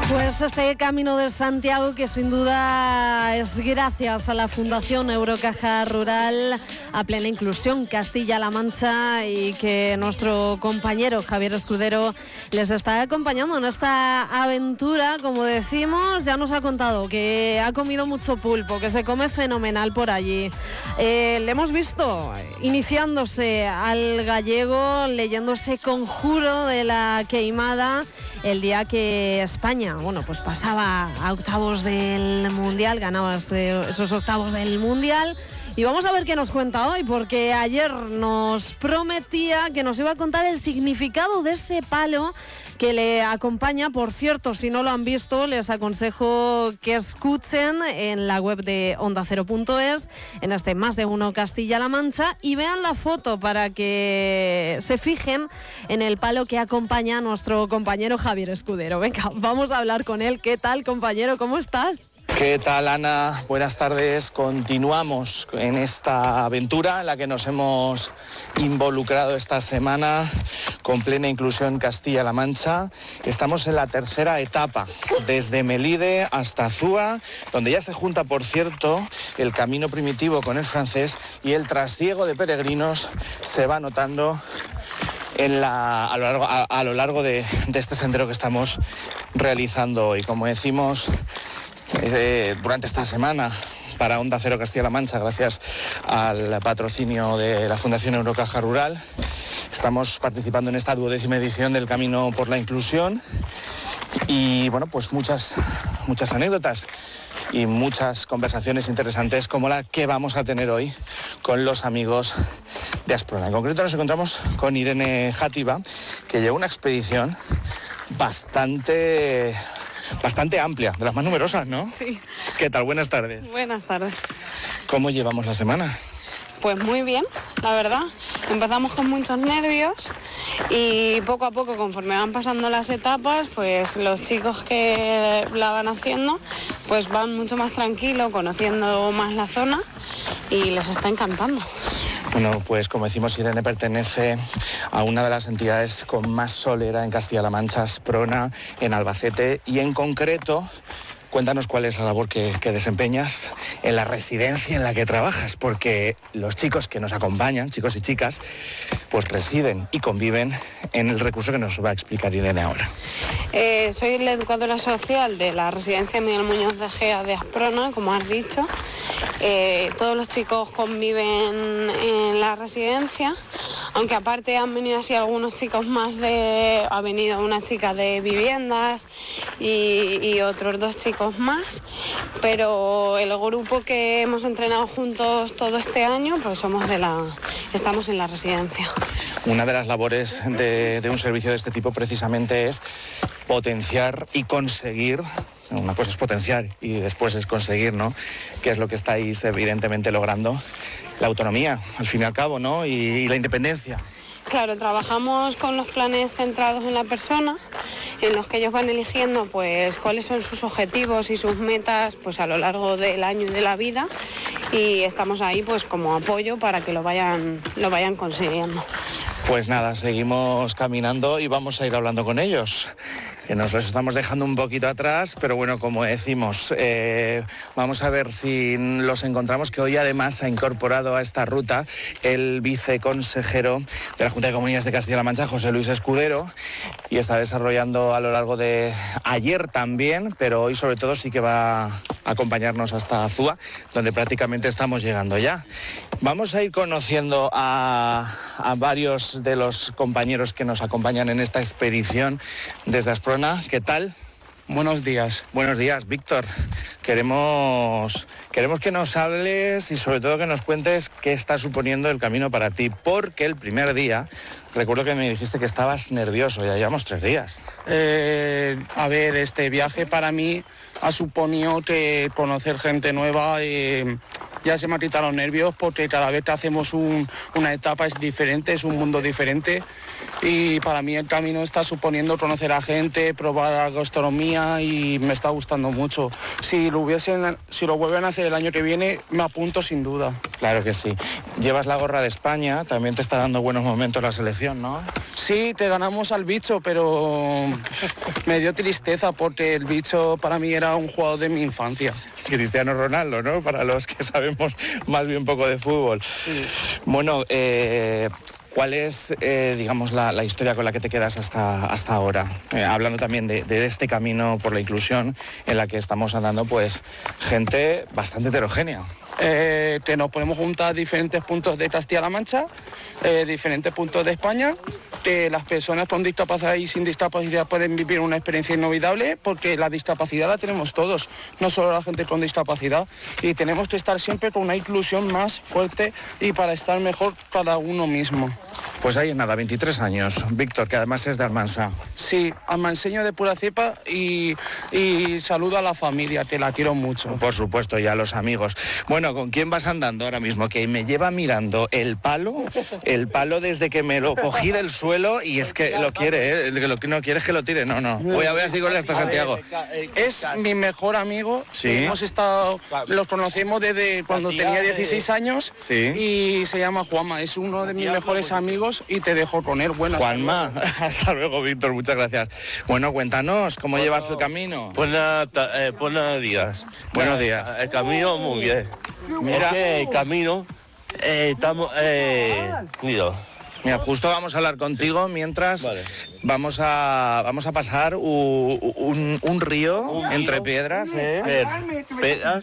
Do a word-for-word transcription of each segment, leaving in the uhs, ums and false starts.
Pues este Camino de Santiago, que sin duda es gracias a la Fundación Eurocaja Rural, a Plena Inclusión Castilla-La Mancha, y que nuestro compañero Javier Escudero les está acompañando en esta aventura. Como decimos, ya nos ha contado que ha comido mucho pulpo, que se come fenomenal por allí. Eh, le hemos visto iniciándose al gallego, leyendo ese conjuro de la queimada el día que España, bueno, pues pasaba a octavos del Mundial, ganaba esos octavos del Mundial. Y vamos a ver qué nos cuenta hoy, porque ayer nos prometía que nos iba a contar el significado de ese palo que le acompaña. Por cierto, si no lo han visto, les aconsejo que escuchen en la web de onda cero punto es, en este Más de Uno Castilla-La Mancha, y vean la foto para que se fijen en el palo que acompaña a nuestro compañero Javier Escudero. Venga, vamos a hablar con él. ¿Qué tal, compañero? ¿Cómo estás? ¿Qué tal, Ana? Buenas tardes. Continuamos en esta aventura en la que nos hemos involucrado esta semana con Plena Inclusión Castilla-La Mancha. Estamos en la tercera etapa, desde Melide hasta Azúa, donde ya se junta, por cierto, el camino primitivo con el francés, y el trasiego de peregrinos se va notando en la, a lo largo, a, a lo largo de, de este sendero que estamos realizando hoy. Como decimos, Eh, durante esta semana, para Onda Cero Castilla-La Mancha, gracias al patrocinio de la Fundación Eurocaja Rural, estamos participando en esta duodécima edición del Camino por la Inclusión. Y bueno, pues muchas, muchas anécdotas y muchas conversaciones interesantes, como la que vamos a tener hoy con los amigos de Asprona. En concreto nos encontramos con Irene Játiva, que lleva una expedición bastante... bastante amplia, de las más numerosas, ¿no? Sí. ¿Qué tal? Buenas tardes. Buenas tardes. ¿Cómo llevamos la semana? Pues muy bien, la verdad. Empezamos con muchos nervios y poco a poco, conforme van pasando las etapas, pues los chicos que la van haciendo pues van mucho más tranquilos, conociendo más la zona, y les está encantando. Bueno, pues como decimos, Irene pertenece a una de las entidades con más solera en Castilla-La Mancha, Asprona, en Albacete, y en concreto, cuéntanos cuál es la labor que, que desempeñas en la residencia en la que trabajas, porque los chicos que nos acompañan, chicos y chicas, pues residen y conviven en el recurso que nos va a explicar Irene ahora. Eh, soy la educadora social de la residencia Miguel Muñoz de Gea de Asprona, como has dicho. Eh, todos los chicos conviven en la residencia, aunque aparte han venido así algunos chicos más de... Ha venido una chica de viviendas y, y otros dos chicos más, pero el grupo que hemos entrenado juntos todo este año, pues somos de la... estamos en la residencia. Una de las labores de, de un servicio de este tipo precisamente es potenciar y conseguir. Una cosa es potenciar y después es conseguir, ¿no? Que es lo que estáis evidentemente logrando. La autonomía, al fin y al cabo, ¿no? Y, y la independencia. Claro, trabajamos con los planes centrados en la persona, en los que ellos van eligiendo pues cuáles son sus objetivos y sus metas pues a lo largo del año y de la vida, y estamos ahí pues como apoyo para que lo vayan, lo vayan consiguiendo. Pues nada, seguimos caminando y vamos a ir hablando con ellos, que nos los estamos dejando un poquito atrás, pero bueno, como decimos, eh, vamos a ver si los encontramos, que hoy además ha incorporado a esta ruta el viceconsejero de la Junta de Comunidades de Castilla-La Mancha, José Luis Escudero, y está desarrollando a lo largo de ayer también, pero hoy sobre todo sí que va a acompañarnos hasta Azúa, donde prácticamente estamos llegando ya. Vamos a ir conociendo a, a varios de los compañeros que nos acompañan en esta expedición desde Asprona. ¿Qué tal? Buenos días. Buenos días, Víctor. Queremos, queremos que nos hables y sobre todo que nos cuentes qué está suponiendo el camino para ti, porque el primer día, recuerdo que me dijiste que estabas nervioso, ya llevamos tres días. Eh, a ver, este viaje para mí ha suponido que conocer gente nueva, y ya se me han quitado los nervios porque cada vez que hacemos un, una etapa es diferente, es un mundo diferente y para mí el camino está suponiendo conocer a gente, probar la gastronomía y me está gustando mucho. Si lo, hubiesen, si lo vuelven a hacer el año que viene, me apunto sin duda. Claro que sí. Llevas la gorra de España, también te está dando buenos momentos la selección, ¿no? Sí, te ganamos al bicho, pero me dio tristeza porque el bicho para mí era un jugador de mi infancia. Cristiano Ronaldo, ¿no? Para los que sabemos más bien poco de fútbol. Sí. Bueno, eh, ¿cuál es, eh, digamos, la, la historia con la que te quedas hasta, hasta ahora? Eh, hablando también de, de este camino por la inclusión en la que estamos andando, pues, gente bastante heterogénea. Eh, que nos podemos juntar diferentes puntos de Castilla-La Mancha, eh, diferentes puntos de España, que las personas con discapacidad y sin discapacidad pueden vivir una experiencia inolvidable, porque la discapacidad la tenemos todos, no solo la gente con discapacidad, y tenemos que estar siempre con una inclusión más fuerte y para estar mejor cada uno mismo. Pues ahí nada, veintitrés años, Víctor, que además es de Almansa. Sí, almanseño de pura cepa y, y saludo a la familia, que la quiero mucho. Por supuesto, y a los amigos. Bueno, ¿con quién vas andando ahora mismo? Que me lleva mirando el palo, el palo desde que me lo cogí del suelo y es que lo quiere, ¿eh? Lo que no quiere es que lo tire, no, no. Voy a ver si con él hasta Santiago. Es mi mejor amigo. Sí. Hemos estado, los conocemos desde cuando tenía dieciséis años. Sí. Y se llama Juanma, es uno de mis mejores amigos y te dejo con él. Buenas. Juanma, hasta luego, Víctor, muchas gracias. Bueno, cuéntanos, ¿cómo bueno, llevas el camino? Buenas, eh, buenos días. Buenos días. El camino muy bien. Mira, es que el camino eh, estamos eh, unidos. Mira, justo vamos a hablar contigo mientras vale. vamos a vamos a pasar un, un, un río un entre piedras, ¿eh? Piedras.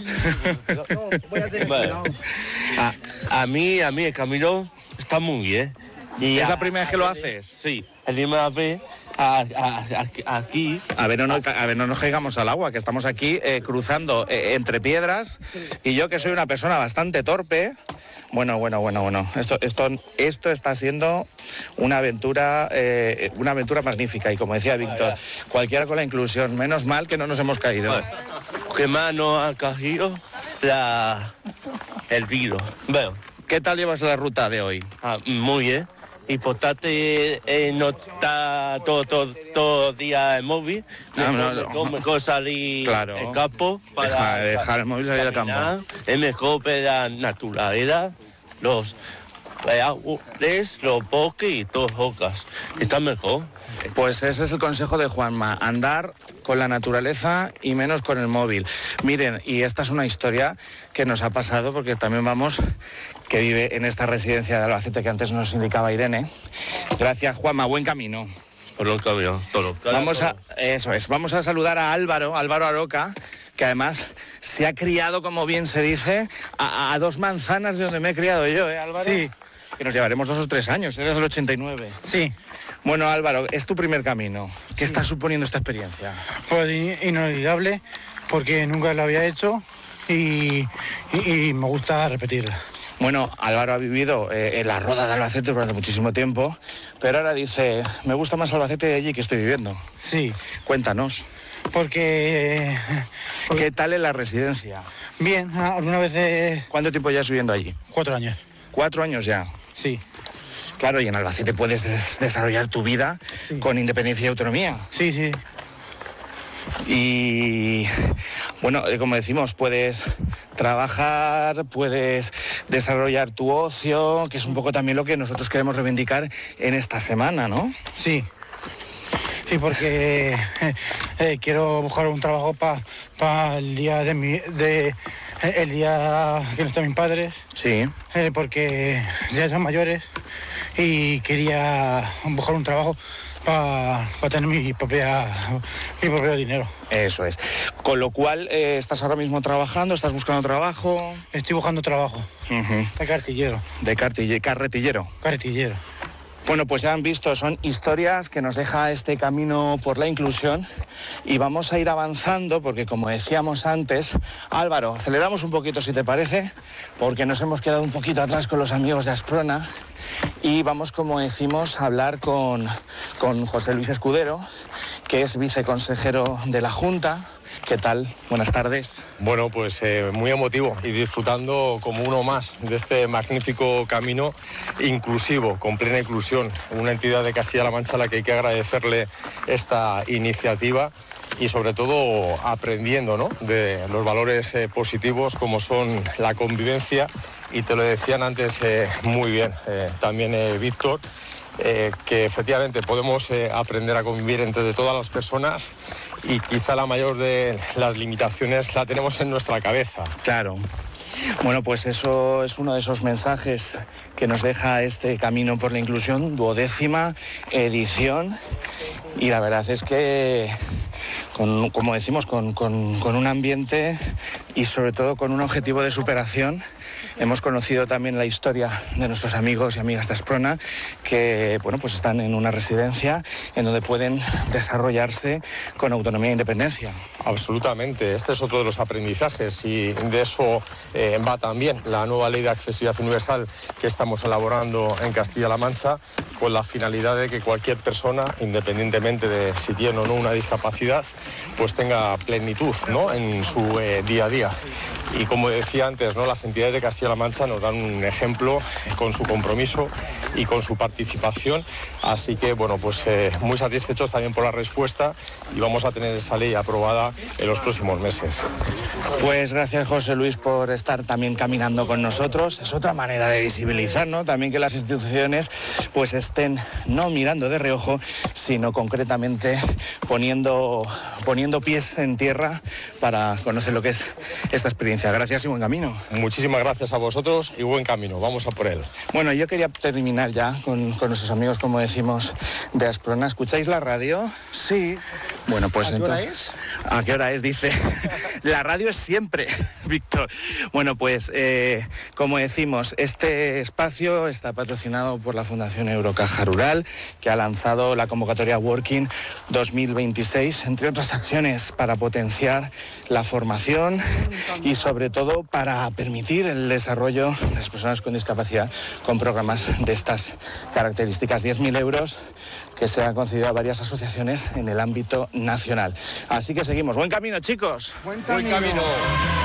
Vale. a, a mí, a mí el camino está muy bien. ¿Y es la primera vez que lo haces? Sí, la primera vez. A, a, a, aquí. A ver, no, no, a ver, no nos caigamos al agua, que estamos aquí eh, cruzando eh, entre piedras y yo que soy una persona bastante torpe. Bueno, bueno, bueno, bueno. Esto, esto, esto está siendo una aventura, eh, una aventura magnífica y como decía Víctor, cualquiera con la inclusión. Menos mal que no nos hemos caído. ¿Qué más nos ha caído? La, el virus. Bueno. ¿Qué tal llevas la ruta de hoy? Ah, muy bien. Importante eh, no está todo todo todo el día el móvil. No, no, no. Es mejor salir claro. en campo para dejar, dejar el móvil salir al campo. Es mejor ver la naturaleza, los árboles, los bosques y todos los ocas. Está mejor. Pues ese es el consejo de Juanma, andar con la naturaleza y menos con el móvil. Miren, y esta es una historia que nos ha pasado porque también vamos, que vive en esta residencia de Albacete que antes nos indicaba Irene. Gracias, Juanma, buen camino. Por el camino, todo. Vamos a, eso es, vamos a saludar a Álvaro, Álvaro Aroca, que además se ha criado, como bien se dice, a, a dos manzanas de donde me he criado yo, ¿eh, Álvaro? Sí. Que nos llevaremos dos o tres años, eres del ochenta y nueve. Sí. Bueno, Álvaro, es tu primer camino. ¿Qué está suponiendo esta experiencia? Pues inolvidable, porque nunca lo había hecho y, y, y me gusta repetirla. Bueno, Álvaro ha vivido eh, en la Roda de Albacete durante muchísimo tiempo, pero ahora dice, me gusta más Albacete de allí que estoy viviendo. Sí. Cuéntanos. Porque... ¿Qué tal en la residencia? Bien, alguna vez... Eh... ¿Cuánto tiempo llevas viviendo allí? Cuatro años. ¿Cuatro años ya? Sí. Claro, y en Albacete puedes des- desarrollar tu vida sí. con independencia y autonomía. Sí, sí. Y, bueno, como decimos, puedes trabajar, puedes desarrollar tu ocio, que es un poco también lo que nosotros queremos reivindicar en esta semana, ¿no? Sí. Sí, porque eh, eh, quiero buscar un trabajo para pa el día de mi... De, el día que no están mis padres. Sí. Eh, porque ya son mayores y quería buscar un trabajo para pa tener mi, propia, mi propio dinero. Eso es. Con lo cual, eh, ¿estás ahora mismo trabajando? ¿Estás buscando trabajo? Estoy buscando trabajo. Uh-huh. De cartillero. De cartille- carretillero. Carretillero. Bueno, pues ya han visto, son historias que nos deja este camino por la inclusión y vamos a ir avanzando porque, como decíamos antes, Álvaro, aceleramos un poquito si te parece, porque nos hemos quedado un poquito atrás con los amigos de Asprona y vamos, como decimos, a hablar con, con José Luis Escudero que es viceconsejero de la Junta. ¿Qué tal? Buenas tardes. Bueno, pues eh, muy emotivo y disfrutando como uno más de este magnífico camino inclusivo, con plena inclusión. Una entidad de Castilla-La Mancha a la que hay que agradecerle esta iniciativa y sobre todo aprendiendo, ¿no?, de los valores eh, positivos como son la convivencia. Y te lo decían antes eh, muy bien eh, también eh, Víctor, eh, que efectivamente podemos eh, aprender a convivir entre todas las personas y quizá la mayor de las limitaciones la tenemos en nuestra cabeza. Claro. Bueno, pues eso es uno de esos mensajes que nos deja este Camino por la Inclusión, duodécima edición. Y la verdad es que, con, como decimos, con, con, con un ambiente y sobre todo con un objetivo de superación. Hemos conocido también la historia de nuestros amigos y amigas de Asprona, que bueno, pues están en una residencia en donde pueden desarrollarse con autonomía e independencia. Absolutamente, este es otro de los aprendizajes y de eso eh, va también la nueva ley de accesibilidad universal que estamos elaborando en Castilla-La Mancha, con la finalidad de que cualquier persona, independientemente de si tiene o no una discapacidad, pues tenga plenitud, ¿no?, en su eh, día a día. Y como decía antes, ¿no?, las entidades de Castilla-La Mancha nos dan un ejemplo con su compromiso y con su participación. Así que, bueno, pues eh, muy satisfechos también por la respuesta y vamos a tener esa ley aprobada en los próximos meses. Pues gracias, José Luis, por estar también caminando con nosotros. Es otra manera de visibilizar, ¿no?, también que las instituciones pues estén no mirando de reojo, sino concretamente poniendo, poniendo pies en tierra para conocer lo que es esta experiencia. Gracias y buen camino. Muchísimas gracias a vosotros y buen camino. Vamos a por él. Bueno, yo quería terminar ya con, con nuestros amigos, como decimos, de Asprona. ¿Escucháis la radio? Sí. Bueno, pues ¿A qué entonces... hora es? ¿A qué hora es? Dice. La radio es siempre, Víctor. Bueno, pues eh, como decimos, este espacio está patrocinado por la Fundación Eurocaja Rural, que ha lanzado la convocatoria Working dos mil veintiséis, entre otras acciones para potenciar la formación y sobre todo para permitir el desarrollo de las personas con discapacidad con programas de estas características. diez mil euros que se han concedido a varias asociaciones en el ámbito nacional. Así que seguimos. Buen camino, chicos. Buen camino. Buen camino.